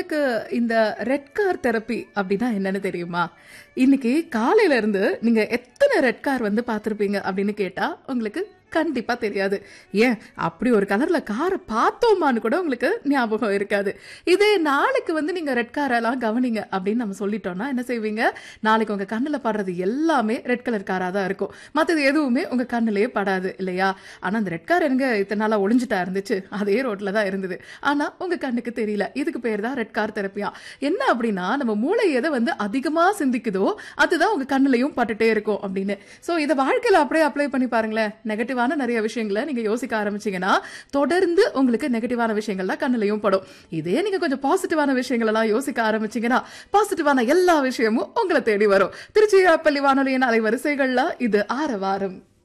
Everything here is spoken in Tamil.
உங்களுக்கு இந்த ரெட் கார் தெரப்பி அப்படின்னா என்னன்னு தெரியுமா? இன்னைக்கு காலையில இருந்து நீங்க எத்தனை ரெட் கார் வந்து பார்த்திருப்பீங்க அப்படின்னு கேட்டா உங்களுக்கு கண்டிப்பா தெரியாது. ஏன் அப்படி ஒரு கலர்ல காரை பார்த்தோமான்னு கூட உங்களுக்கு ஞாபகம் இருக்காது. இதே நாளைக்கு வந்து நீங்க ரெட் காரெல்லாம் கவனிங்க அப்படின்னு நம்ம சொல்லிட்டோம்னா என்ன செய்வீங்க? நாளைக்கு உங்க கண்ணுல படுறது எல்லாமே ரெட் கலர் காரா தான் இருக்கும். மற்றது எதுவுமே உங்க கண்ணுலயே படாது இல்லையா? ஆனா அந்த ரெட் கார் எங்க இத்தனை நாளா ஒளிஞ்சுட்டா இருந்துச்சு, அதே ரோட்ல தான் இருந்தது. ஆனா உங்க கண்ணுக்கு தெரியல. இதுக்கு பேர் தான் ரெட் கார் தெரப்பியா. என்ன அப்படின்னா நம்ம மூளை எதை வந்து அதிகமா சிந்திக்குதோ அதுதான் உங்க கண்ணுலயும் பட்டுட்டே இருக்கும் அப்படின்னு. சோ இதை வாழ்க்கையில அப்படியே அப்ளை பண்ணி பாருங்களேன். நெகட்டிவான நிறைய விஷயங்களை நீங்க யோசிக்க ஆரம்பிச்சீங்கன்னா தொடர்ந்து உங்களுக்கு நெகட்டிவான விஷயங்கள் தான் கண்ணுலயும் படும். இதே நீங்க கொஞ்சம் பாசிட்டிவான விஷயங்கள் எல்லாம் யோசிக்க ஆரம்பிச்சீங்கன்னா பாசிட்டிவான எல்லா விஷயமும் உங்களை தேடி வரும். திருச்சி பள்ளி வானொலியின் அலைவரிசைகள்ல இது ஆரவாரம்.